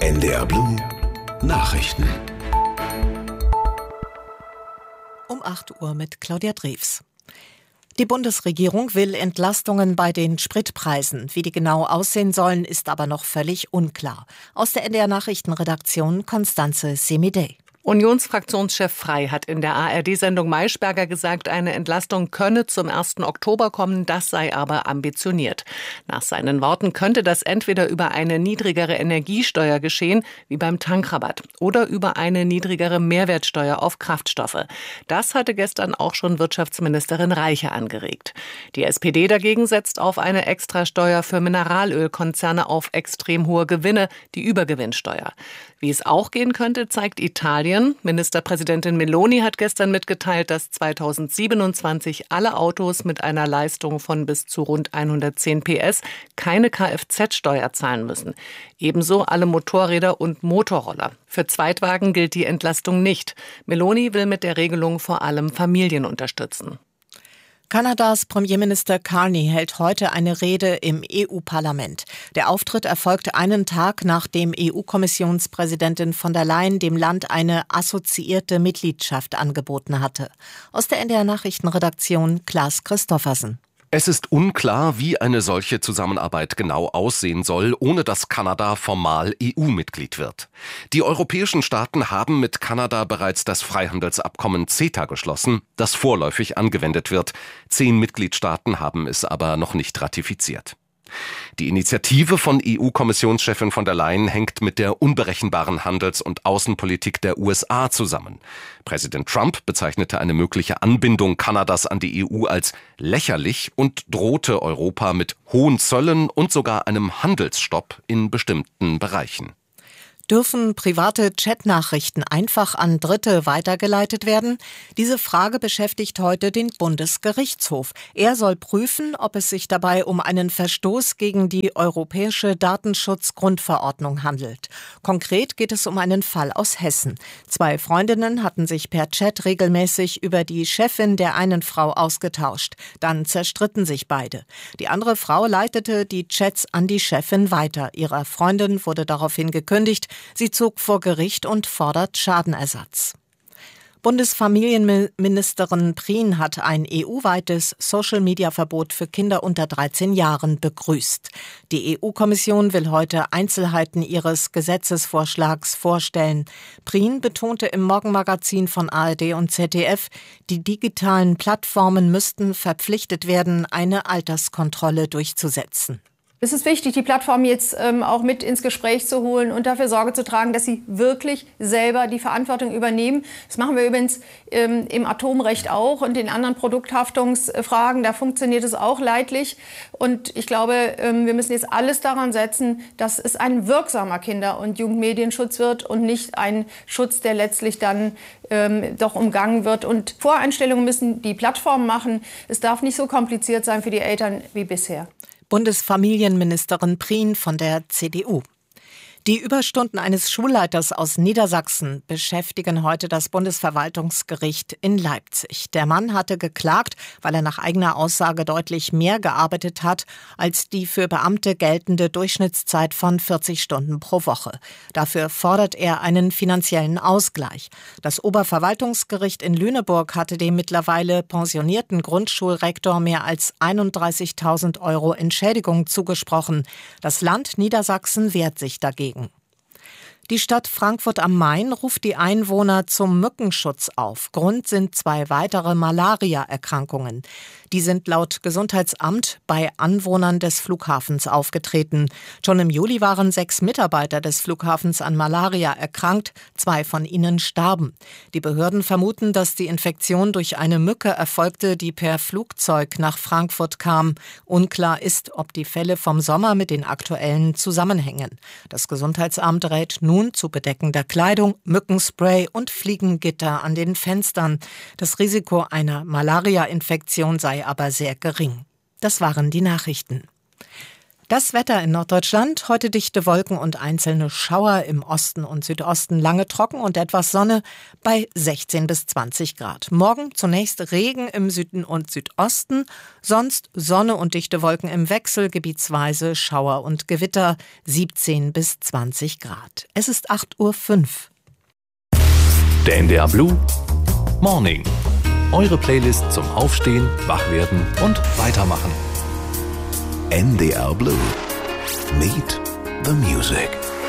NDR Blue Nachrichten. Um 8 Uhr mit Claudia Drews. Die Bundesregierung will Entlastungen bei den Spritpreisen. Wie die genau aussehen sollen, ist aber noch völlig unklar. Aus der NDR Nachrichtenredaktion Constanze Semidey. Unionsfraktionschef Frey hat in der ARD-Sendung Maischberger gesagt, eine Entlastung könne zum 1. Oktober kommen, das sei aber ambitioniert. Nach seinen Worten könnte das entweder über eine niedrigere Energiesteuer geschehen, wie beim Tankrabatt, oder über eine niedrigere Mehrwertsteuer auf Kraftstoffe. Das hatte gestern auch schon Wirtschaftsministerin Reiche angeregt. Die SPD dagegen setzt auf eine Extrasteuer für Mineralölkonzerne auf extrem hohe Gewinne, die Übergewinnsteuer. Wie es auch gehen könnte, zeigt Italien. Ministerpräsidentin Meloni hat gestern mitgeteilt, dass 2027 alle Autos mit einer Leistung von bis zu rund 110 PS keine Kfz-Steuer zahlen müssen. Ebenso alle Motorräder und Motorroller. Für Zweitwagen gilt die Entlastung nicht. Meloni will mit der Regelung vor allem Familien unterstützen. Kanadas Premierminister Carney hält heute eine Rede im EU-Parlament. Der Auftritt erfolgte einen Tag, nachdem EU-Kommissionspräsidentin von der Leyen dem Land eine assoziierte Mitgliedschaft angeboten hatte. Aus der NDR Nachrichtenredaktion Klaas Christoffersen. Es ist unklar, wie eine solche Zusammenarbeit genau aussehen soll, ohne dass Kanada formal EU-Mitglied wird. Die europäischen Staaten haben mit Kanada bereits das Freihandelsabkommen CETA geschlossen, das vorläufig angewendet wird. 10 Mitgliedstaaten haben es aber noch nicht ratifiziert. Die Initiative von EU-Kommissionschefin von der Leyen hängt mit der unberechenbaren Handels- und Außenpolitik der USA zusammen. Präsident Trump bezeichnete eine mögliche Anbindung Kanadas an die EU als lächerlich und drohte Europa mit hohen Zöllen und sogar einem Handelsstopp in bestimmten Bereichen. Dürfen private Chatnachrichten einfach an Dritte weitergeleitet werden? Diese Frage beschäftigt heute den Bundesgerichtshof. Er soll prüfen, ob es sich dabei um einen Verstoß gegen die Europäische Datenschutzgrundverordnung handelt. Konkret geht es um einen Fall aus Hessen. 2 Freundinnen hatten sich per Chat regelmäßig über die Chefin der einen Frau ausgetauscht. Dann zerstritten sich beide. Die andere Frau leitete die Chats an die Chefin weiter. Ihrer Freundin wurde daraufhin gekündigt. Sie zog vor Gericht und fordert Schadenersatz. Bundesfamilienministerin Prien hat ein EU-weites Social-Media-Verbot für Kinder unter 13 Jahren begrüßt. Die EU-Kommission will heute Einzelheiten ihres Gesetzesvorschlags vorstellen. Prien betonte im Morgenmagazin von ARD und ZDF, die digitalen Plattformen müssten verpflichtet werden, eine Alterskontrolle durchzusetzen. Es ist wichtig, die Plattform jetzt auch mit ins Gespräch zu holen und dafür Sorge zu tragen, dass sie wirklich selber die Verantwortung übernehmen. Das machen wir übrigens im Atomrecht auch und in anderen Produkthaftungsfragen. Da funktioniert es auch leidlich. Und ich glaube, wir müssen jetzt alles daran setzen, dass es ein wirksamer Kinder- und Jugendmedienschutz wird und nicht ein Schutz, der letztlich dann doch umgangen wird. Und Voreinstellungen müssen die Plattformen machen. Es darf nicht so kompliziert sein für die Eltern wie bisher. Bundesfamilienministerin Prien von der CDU. Die Überstunden eines Schulleiters aus Niedersachsen beschäftigen heute das Bundesverwaltungsgericht in Leipzig. Der Mann hatte geklagt, weil er nach eigener Aussage deutlich mehr gearbeitet hat als die für Beamte geltende Durchschnittszeit von 40 Stunden pro Woche. Dafür fordert er einen finanziellen Ausgleich. Das Oberverwaltungsgericht in Lüneburg hatte dem mittlerweile pensionierten Grundschulrektor mehr als 31.000 € Entschädigung zugesprochen. Das Land Niedersachsen wehrt sich dagegen. Die Stadt Frankfurt am Main ruft die Einwohner zum Mückenschutz auf. Grund sind 2 weitere Malaria-Erkrankungen. Die sind laut Gesundheitsamt bei Anwohnern des Flughafens aufgetreten. Schon im Juli waren 6 Mitarbeiter des Flughafens an Malaria erkrankt, 2 von ihnen starben. Die Behörden vermuten, dass die Infektion durch eine Mücke erfolgte, die per Flugzeug nach Frankfurt kam. Unklar ist, ob die Fälle vom Sommer mit den aktuellen zusammenhängen. Das Gesundheitsamt rät nun zu bedeckender Kleidung, Mückenspray und Fliegengitter an den Fenstern. Das Risiko einer Malaria-Infektion sei aber sehr gering. Das waren die Nachrichten. Das Wetter in Norddeutschland, heute dichte Wolken und einzelne Schauer, im Osten und Südosten lange trocken und etwas Sonne bei 16 bis 20 Grad. Morgen zunächst Regen im Süden und Südosten, sonst Sonne und dichte Wolken im Wechsel, gebietsweise Schauer und Gewitter, 17 bis 20 Grad. Es ist 8:05 Uhr. Der NDR Blue Morning. Eure Playlist zum Aufstehen, Wachwerden und Weitermachen. NDR Blue. Meet the Music.